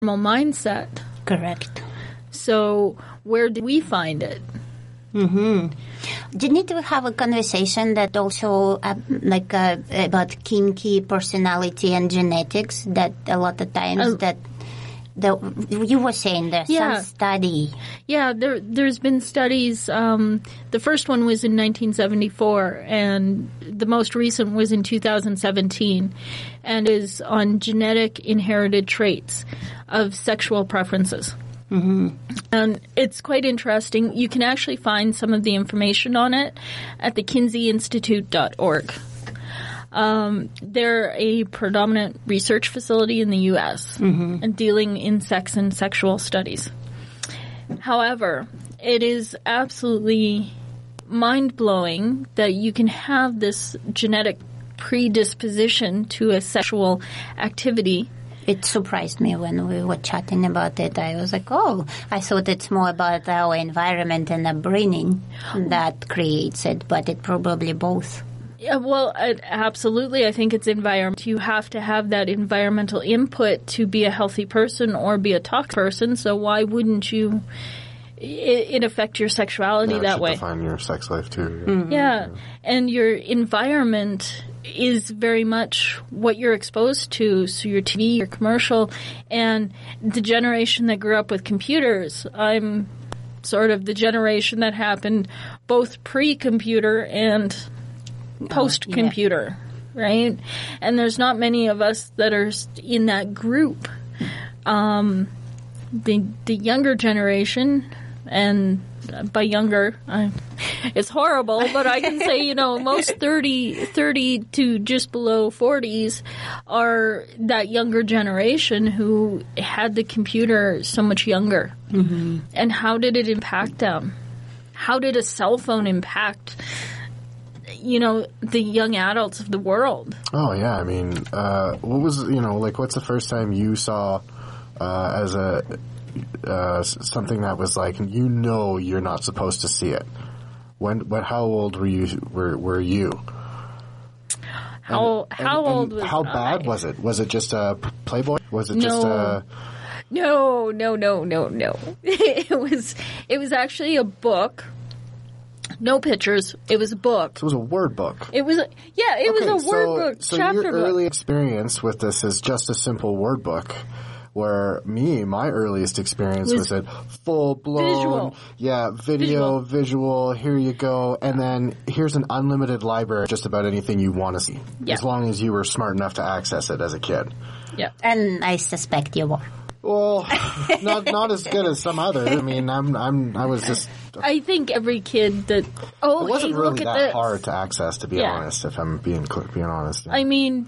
mindset. Correct. So where do we find it? Didn't we have a conversation that also about kinky personality and genetics, that a lot of times you were saying there's some study. Yeah, there's been studies. The first one was in 1974, and the most recent was in 2017, and is on genetic inherited traits of sexual preferences. And it's quite interesting. You can actually find some of the information on it at the KinseyInstitute.org. They're a predominant research facility in the U.S. And dealing in sex and sexual studies. However, it is absolutely mind-blowing that you can have this genetic predisposition to a sexual activity. It surprised me when we were chatting about it. I was like, oh, I thought it's more about our environment and upbringing that creates it, but it probably both. Yeah, well, absolutely. I think it's environment. You have to have that environmental input to be a healthy person or be a toxic person. So why wouldn't you it affect your sexuality that way? Define your sex life too. Yeah, and your environment is very much what you're exposed to. So your TV, your commercial, and the generation that grew up with computers. I'm sort of the generation that happened both pre-computer and post-computer, right? And there's not many of us that are in that group. The younger generation, and by younger, it's horrible, but I can say, most 30 to just below 40s are that younger generation who had the computer so much younger. And how did it impact them? How did a cell phone impact the young adults of the world? Oh, yeah. I mean, what was, what's the first time you saw as a something that was like, you're not supposed to see it? How old were you? How old was how bad was it? Was it just a Playboy? Was it just a... No. It was actually a book. No pictures. It was a book. So it was a word book. It was a word book. So chapter your book. early experience with this is just a simple word book. Where my earliest experience was a full-blown, visual, here you go, and then here's an unlimited library of just about anything you want to see, as long as you were smart enough to access it as a kid. Yeah. And I suspect you were. Well, not as good as some other. I mean, I was just... I think every kid that... Oh, it wasn't really look at that this. hard to access, to be honest, if I'm being honest. I mean,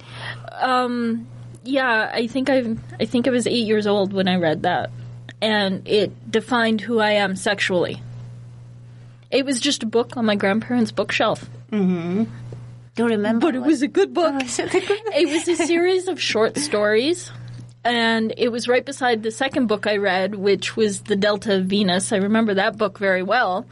I think I was 8 years old when I read that, and it defined who I am sexually. It was just a book on my grandparents' bookshelf. Do you remember? But it was a good book. It was a series of short stories, and it was right beside the second book I read, which was The Delta of Venus. I remember that book very well,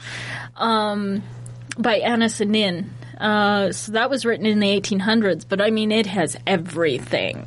by Anna Sanin. So that was written in the 1800s, but I mean, it has everything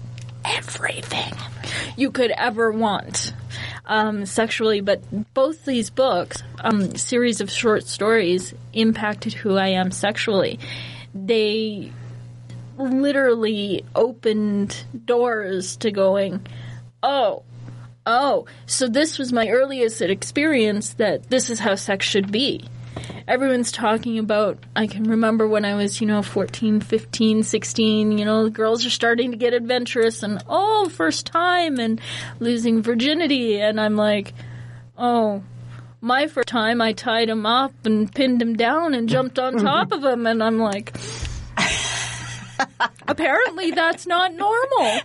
you could ever want sexually. But both these books, series of short stories, impacted who I am sexually. They literally opened doors to going, oh, so this was my earliest experience that this is how sex should be. Everyone's talking about, I can remember when I was, 14, 15, 16, the girls are starting to get adventurous and, first time and losing virginity. And I'm like, my first time I tied him up and pinned him down and jumped on top of him. And I'm like, apparently that's not normal.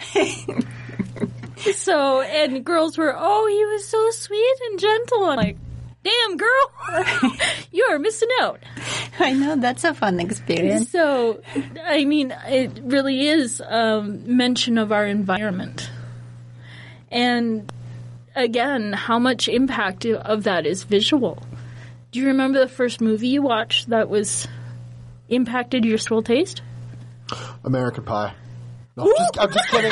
So, and girls were, he was so sweet and gentle. I'm like, damn, girl, you are missing out. I know, that's a fun experience. So, I mean, it really is mention of our environment. And, again, how much impact of that is visual. Do you remember the first movie you watched that was impacted your sexual taste? American Pie. No, I'm just kidding.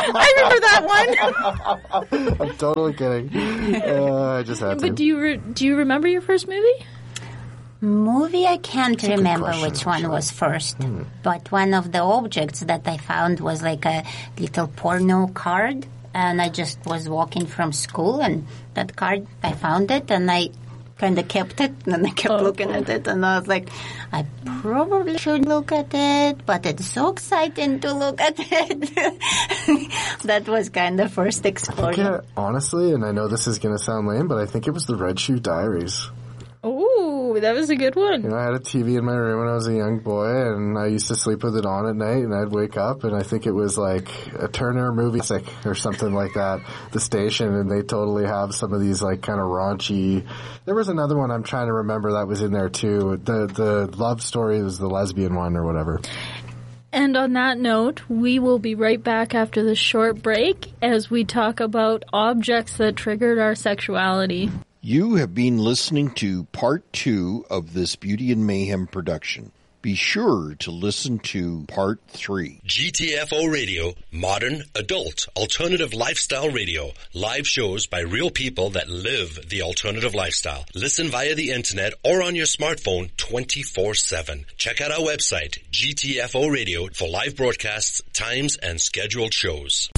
I remember that one. I'm totally kidding. I just had to. But do you remember your first movie? Movie, I can't remember which one was first. But one of the objects that I found was like a little porno card. And I just was walking from school, and that card, I found it, and I kind of kept it, and I kept looking at it, and I was like, I probably should look at it, but it's so exciting to look at it. That was kind of first exposure. Honestly, and I know this is going to sound lame, but I think it was the Red Shoe Diaries. Oh, that was a good one. You know, I had a TV in my room when I was a young boy, and I used to sleep with it on at night, and I'd wake up, and I think it was like a Turner movie or something like that, the station, and they totally have some of these like kind of raunchy. There was another one I'm trying to remember that was in there too. The love story was the lesbian one or whatever. And on that note, we will be right back after this short break as we talk about objects that triggered our sexuality. You have been listening to part 2 of this Beauty and Mayhem production. Be sure to listen to part 3. GTFO Radio, modern, adult, alternative lifestyle radio. Live shows by real people that live the alternative lifestyle. Listen via the internet or on your smartphone 24/7. Check out our website, GTFO Radio, for live broadcasts, times, and scheduled shows.